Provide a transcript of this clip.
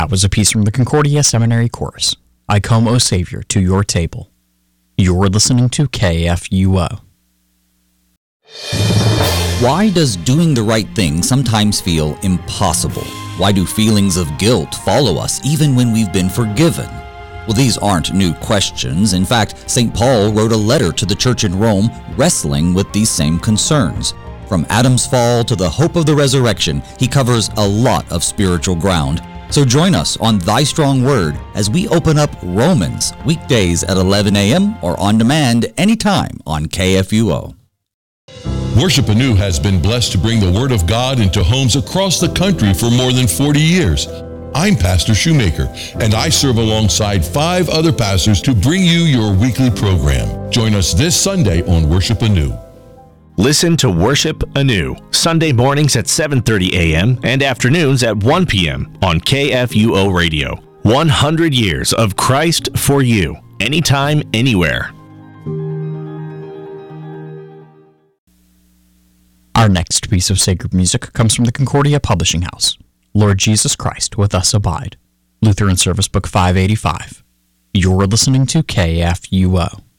That was a piece from the Concordia Seminary Chorus. I come, O Savior, to your table. You're listening to KFUO. Why does doing the right thing sometimes feel impossible? Why do feelings of guilt follow us even when we've been forgiven? Well, these aren't new questions. In fact, St. Paul wrote a letter to the church in Rome wrestling with these same concerns. From Adam's fall to the hope of the resurrection, he covers a lot of spiritual ground. So join us on Thy Strong Word as we open up Romans, weekdays at 11 a.m. or on demand anytime on KFUO. Worship Anew has been blessed to bring the Word of God into homes across the country for more than 40 years. I'm Pastor Shoemaker, and I serve alongside 5 other pastors to bring you your weekly program. Join us this Sunday on Worship Anew. Listen to Worship Anew, Sunday mornings at 7:30 a.m. and afternoons at 1 p.m. on KFUO Radio. 100 years of Christ for you, anytime, anywhere. Our next piece of sacred music comes from the Concordia Publishing House. Lord Jesus Christ, with us abide. Lutheran Service Book 585. You're listening to KFUO.